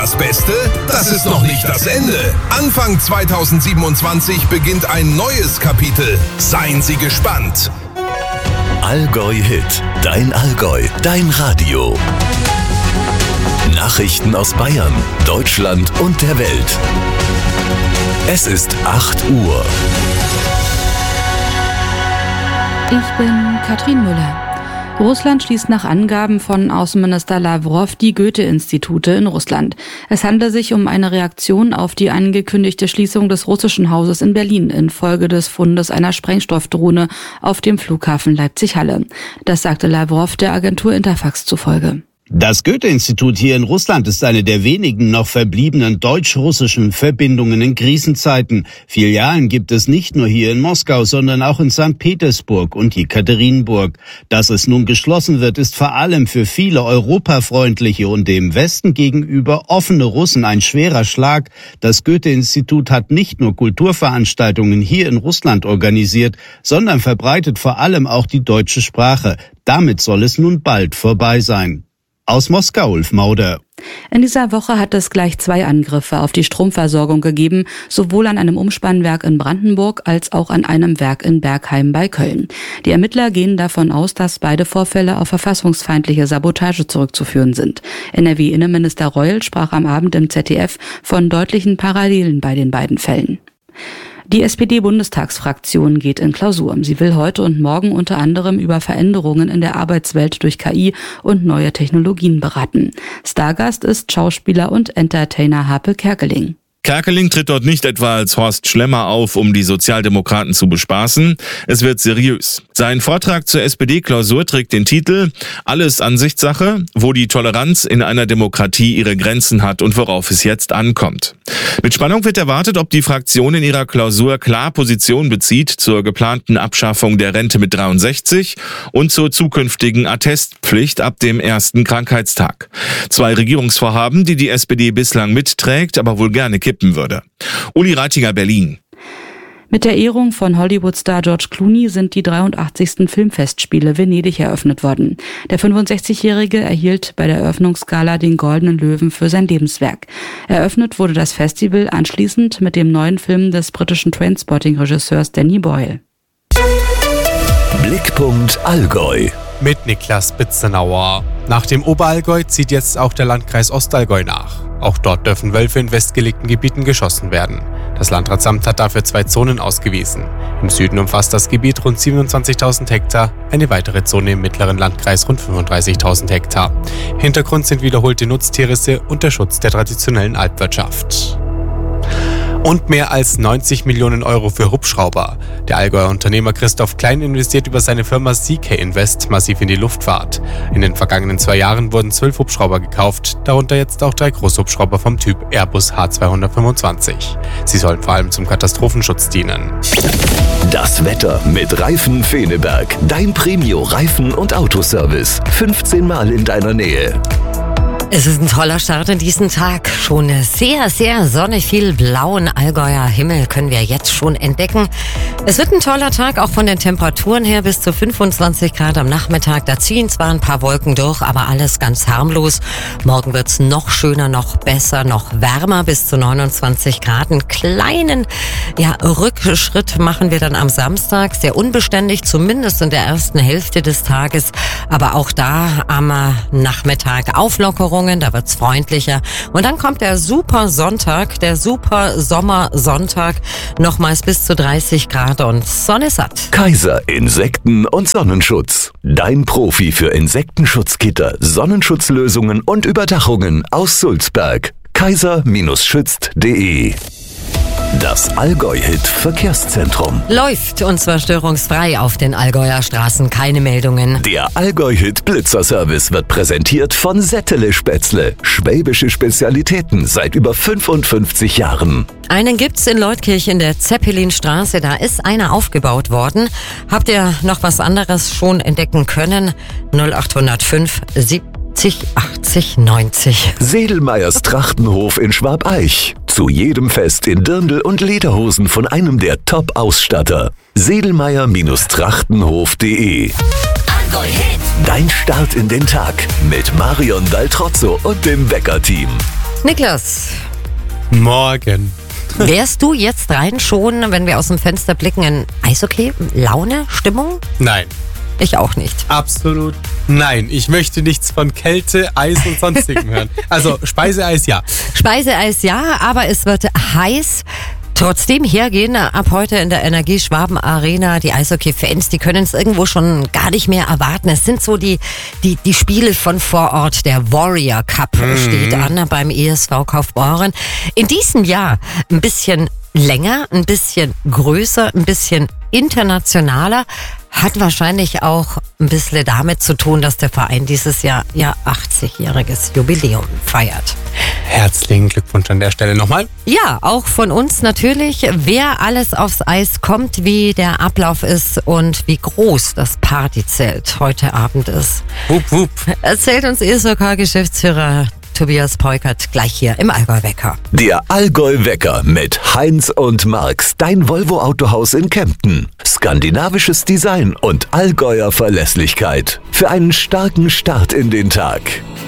das Beste? Das ist noch nicht das Ende. Anfang 2027 beginnt ein neues Kapitel. Seien Sie gespannt. Allgäu Hit. Dein Allgäu. Dein Radio. Nachrichten aus Bayern, Deutschland und der Welt. Es ist 8 Uhr. Ich bin Katrin Müller. Russland schließt nach Angaben von Außenminister Lavrov die Goethe-Institute in Russland. Es handelt sich um eine Reaktion auf die angekündigte Schließung des russischen Hauses in Berlin infolge des Fundes einer Sprengstoffdrohne auf dem Flughafen Leipzig-Halle. Das sagte Lavrov der Agentur Interfax zufolge. Das Goethe-Institut hier in Russland ist eine der wenigen noch verbliebenen deutsch-russischen Verbindungen in Krisenzeiten. Filialen gibt es nicht nur hier in Moskau, sondern auch in St. Petersburg und Jekaterinburg. Dass es nun geschlossen wird, ist vor allem für viele europafreundliche und dem Westen gegenüber offene Russen ein schwerer Schlag. Das Goethe-Institut hat nicht nur Kulturveranstaltungen hier in Russland organisiert, sondern verbreitet vor allem auch die deutsche Sprache. Damit soll es nun bald vorbei sein. Aus Moskau, Ulf Mauder. In dieser Woche hat es gleich 2 Angriffe auf die Stromversorgung gegeben, sowohl an einem Umspannwerk in Brandenburg als auch an einem Werk in Bergheim bei Köln. Die Ermittler gehen davon aus, dass beide Vorfälle auf verfassungsfeindliche Sabotage zurückzuführen sind. NRW-Innenminister Reul sprach am Abend im ZDF von deutlichen Parallelen bei den beiden Fällen. Die SPD-Bundestagsfraktion geht in Klausur. Sie will heute und morgen unter anderem über Veränderungen in der Arbeitswelt durch KI und neue Technologien beraten. Stargast ist Schauspieler und Entertainer Harpe Kerkeling. Kerkeling tritt dort nicht etwa als Horst Schlemmer auf, um die Sozialdemokraten zu bespaßen. Es wird seriös. Sein Vortrag zur SPD-Klausur trägt den Titel »Alles Ansichtssache, wo die Toleranz in einer Demokratie ihre Grenzen hat und worauf es jetzt ankommt«. Mit Spannung wird erwartet, ob die Fraktion in ihrer Klausur klar Position bezieht zur geplanten Abschaffung der Rente mit 63 und zur zukünftigen Attestpflicht ab dem ersten Krankheitstag. 2 Regierungsvorhaben, die die SPD bislang mitträgt, aber wohl gerne kippen würde. Uli Reitinger, Berlin. Mit der Ehrung von Hollywood-Star George Clooney sind die 83. Filmfestspiele Venedig eröffnet worden. Der 65-Jährige erhielt bei der Eröffnungsgala den Goldenen Löwen für sein Lebenswerk. Eröffnet wurde das Festival anschließend mit dem neuen Film des britischen Trainspotting-Regisseurs Danny Boyle. Blickpunkt Allgäu. Mit Niklas Bitzenauer. Nach dem Oberallgäu zieht jetzt auch der Landkreis Ostallgäu nach. Auch dort dürfen Wölfe in festgelegten Gebieten geschossen werden. Das Landratsamt hat dafür 2 Zonen ausgewiesen. Im Süden umfasst das Gebiet rund 27.000 Hektar, eine weitere Zone im mittleren Landkreis rund 35.000 Hektar. Hintergrund sind wiederholte Nutztierrisse und der Schutz der traditionellen Alpwirtschaft. Und mehr als 90 Millionen Euro für Hubschrauber. Der Allgäuer Unternehmer Christoph Klein investiert über seine Firma CK Invest massiv in die Luftfahrt. In den vergangenen 2 Jahren wurden 12 Hubschrauber gekauft, darunter jetzt auch 3 Großhubschrauber vom Typ Airbus H225. Sie sollen vor allem zum Katastrophenschutz dienen. Das Wetter mit Reifen Feneberg. Dein Premio-Reifen- und Autoservice. 15 Mal in deiner Nähe. Es ist ein toller Start in diesen Tag. Schon sehr, sehr sonnig, viel blauen Allgäuer Himmel können wir jetzt schon entdecken. Es wird ein toller Tag, auch von den Temperaturen her, bis zu 25 Grad am Nachmittag. Da ziehen zwar ein paar Wolken durch, aber alles ganz harmlos. Morgen wird's noch schöner, noch besser, noch wärmer, bis zu 29 Grad. Einen kleinen Rückschritt machen wir dann am Samstag. Sehr unbeständig, zumindest in der ersten Hälfte des Tages. Aber auch da am Nachmittag Auflockerung. Da wird's freundlicher. Und dann kommt der super Sonntag, der super Sommersonntag. Nochmals bis zu 30 Grad und Sonne satt. Kaiser Insekten- und Sonnenschutz. Dein Profi für Insektenschutzgitter, Sonnenschutzlösungen und Überdachungen aus Sulzberg. kaiser-schützt.de. Das Allgäu-Hit-Verkehrszentrum. Läuft, und zwar störungsfrei auf den Allgäuer Straßen. Keine Meldungen. Der Allgäu-Hit-Blitzerservice wird präsentiert von Settele Spätzle. Schwäbische Spezialitäten seit über 55 Jahren. Einen gibt's in Leutkirch in der Zeppelinstraße. Da ist einer aufgebaut worden. Habt ihr noch was anderes schon entdecken können? 0805 70 80 90. Sedelmeyers Trachtenhof in Schwabeich. Zu jedem Fest in Dirndl und Lederhosen von einem der Top-Ausstatter. Sedelmeyer-Trachtenhof.de. Dein Start in den Tag mit Marion Daltrozzo und dem Wecker-Team. Niklas, Morgen. wärst du jetzt rein schon, wenn wir aus dem Fenster blicken, in Eishockey, Laune, Stimmung? Nein. Ich auch nicht. Absolut nein. Ich möchte nichts von Kälte, Eis und sonstigem hören. Also Speiseeis ja. Speiseeis ja, aber es wird heiß. Trotzdem hergehen ab heute in der Energie-Schwaben Arena die Eishockey-Fans, die können es irgendwo schon gar nicht mehr erwarten. Es sind so die Spiele von vor Ort. Der Warrior Cup steht an beim ESV Kaufbeuren. In diesem Jahr ein bisschen länger, ein bisschen größer, ein bisschen internationaler. Hat wahrscheinlich auch ein bisschen damit zu tun, dass der Verein dieses Jahr ja 80-jähriges Jubiläum feiert. Herzlichen Glückwunsch an der Stelle nochmal. Ja, auch von uns natürlich, wer alles aufs Eis kommt, wie der Ablauf ist und wie groß das Partyzelt heute Abend ist. Wupp, wupp. Erzählt uns ESOK-Geschäftsführer Tobias Peukert gleich hier im Allgäu-Wecker. Der Allgäu-Wecker mit Heinz und Marx, dein Volvo-Autohaus in Kempten. Skandinavisches Design und Allgäuer Verlässlichkeit. Für einen starken Start in den Tag.